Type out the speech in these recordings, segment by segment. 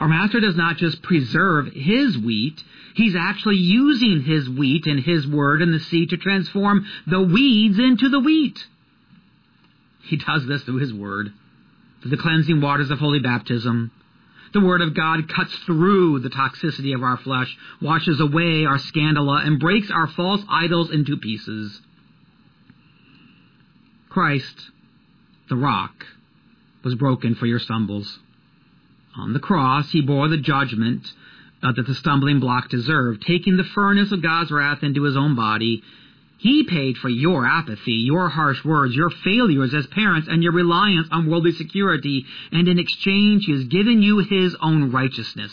Our Master does not just preserve his wheat, he's actually using his wheat and his word and the seed to transform the weeds into the wheat. He does this through his word, through the cleansing waters of holy baptism. The word of God cuts through the toxicity of our flesh, washes away our scandala, and breaks our false idols into pieces. Christ, the rock, was broken for your stumbles. On the cross, he bore the judgment that the stumbling block deserved, taking the furnace of God's wrath into his own body. He paid for your apathy, your harsh words, your failures as parents, and your reliance on worldly security, and in exchange he has given you his own righteousness.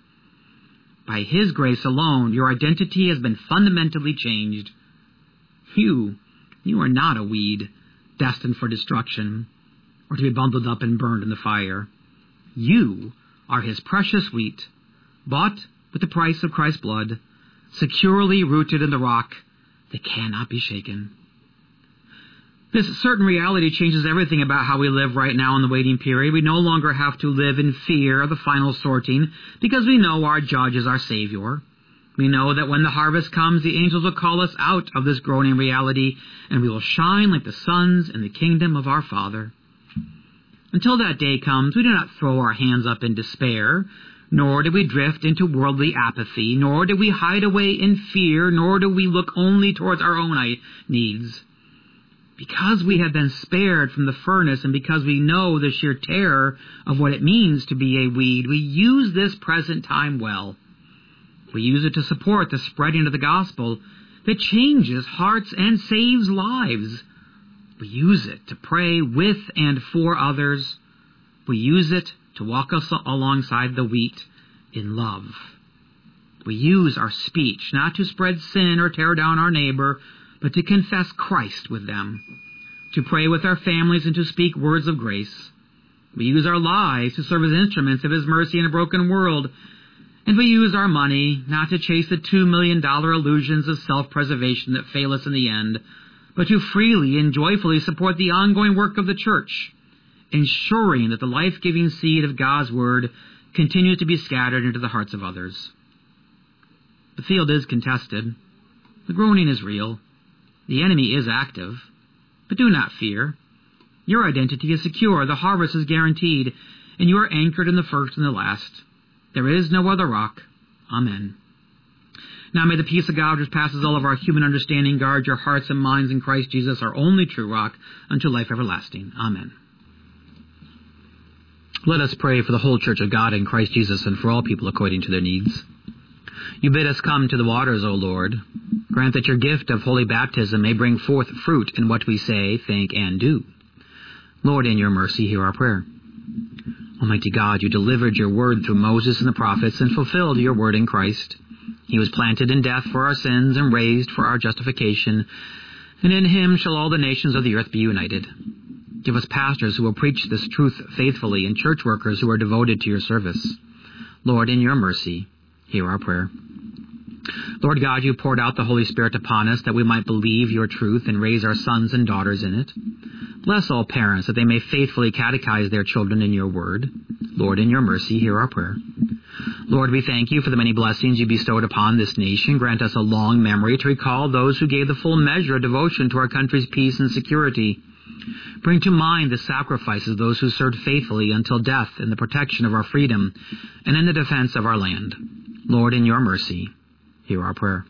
By his grace alone, your identity has been fundamentally changed. You are not a weed destined for destruction, or to be bundled up and burned in the fire. You are his precious wheat, bought with the price of Christ's blood, securely rooted in the rock that cannot be shaken. This certain reality changes everything about how we live right now in the waiting period. We no longer have to live in fear of the final sorting because we know our judge is our Savior. We know that when the harvest comes, the angels will call us out of this groaning reality, and we will shine like the suns in the kingdom of our Father. Until that day comes, we do not throw our hands up in despair, nor do we drift into worldly apathy, nor do we hide away in fear, nor do we look only towards our own needs. Because we have been spared from the furnace and because we know the sheer terror of what it means to be a weed, we use this present time well. We use it to support the spreading of the gospel that changes hearts and saves lives. We use it to pray with and for others. We use it to walk us alongside the wheat in love. We use our speech not to spread sin or tear down our neighbor, but to confess Christ with them, to pray with our families and to speak words of grace. We use our lives to serve as instruments of his mercy in a broken world. And we use our money not to chase the $2 million illusions of self-preservation that fail us in the end, but to freely and joyfully support the ongoing work of the church, ensuring that the life-giving seed of God's word continues to be scattered into the hearts of others. The field is contested. The groaning is real. The enemy is active. But do not fear. Your identity is secure. The harvest is guaranteed, and you are anchored in the first and the last. There is no other rock. Amen. Now may the peace of God, which passes all of our human understanding, guard your hearts and minds in Christ Jesus, our only true rock, unto life everlasting. Amen. Let us pray for the whole Church of God in Christ Jesus and for all people according to their needs. You bid us come to the waters, O Lord. Grant that your gift of holy baptism may bring forth fruit in what we say, think, and do. Lord, in your mercy, hear our prayer. Almighty God, you delivered your word through Moses and the prophets and fulfilled your word in Christ. He was planted in death for our sins and raised for our justification, and in him shall all the nations of the earth be united. Give us pastors who will preach this truth faithfully and church workers who are devoted to your service. Lord, in your mercy, hear our prayer. Lord God, you poured out the Holy Spirit upon us that we might believe your truth and raise our sons and daughters in it. Bless all parents that they may faithfully catechize their children in your word. Lord, in your mercy, hear our prayer. Lord, we thank you for the many blessings you bestowed upon this nation. Grant us a long memory to recall those who gave the full measure of devotion to our country's peace and security. Bring to mind the sacrifices of those who served faithfully until death in the protection of our freedom and in the defense of our land. Lord, in your mercy, hear our prayer.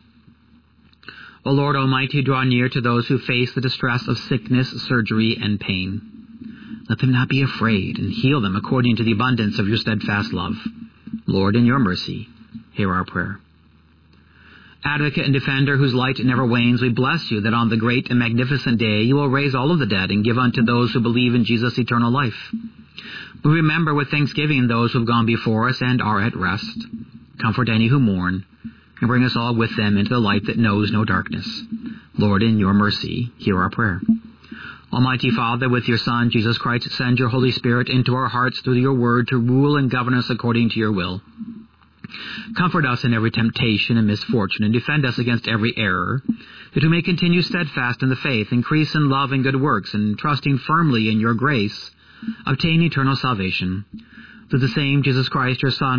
O Lord Almighty, draw near to those who face the distress of sickness, surgery, and pain. Let them not be afraid, and heal them according to the abundance of your steadfast love. Lord, in your mercy, hear our prayer. Advocate and defender whose light never wanes, we bless you that on the great and magnificent day you will raise all of the dead and give unto those who believe in Jesus eternal life. We remember with thanksgiving those who have gone before us and are at rest. Comfort any who mourn, and bring us all with them into the light that knows no darkness. Lord, in your mercy, hear our prayer. Almighty Father, with your Son, Jesus Christ, send your Holy Spirit into our hearts through your word to rule and govern us according to your will. Comfort us in every temptation and misfortune, and defend us against every error, that we may continue steadfast in the faith, increase in love and good works, and trusting firmly in your grace, obtain eternal salvation. Through the same Jesus Christ, your Son,